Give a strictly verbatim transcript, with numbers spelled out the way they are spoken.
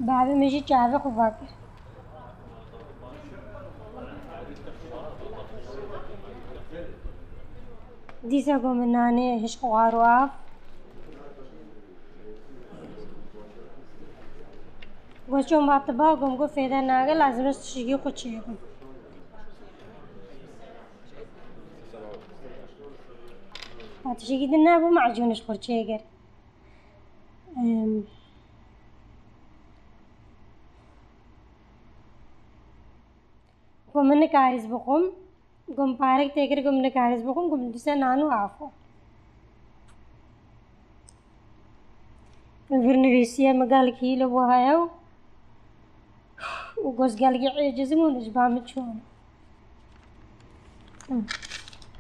بعد ما يجي جافك وفاكر ديسا قوم ناني هش قواروف قوشون باطبا قوم قو فيدا ناقل لازم تشيقي قوشيكم هاتشيقي دنا بو معجونش قوشيقر قوم نكاريز بقوم قوم بارك تيكر قوم نكاريز بقوم قوم ديسا نانو عافو الفرنريسيا مقال كيلو وهايو وقوز قال يعجزمون اش بعمل شلون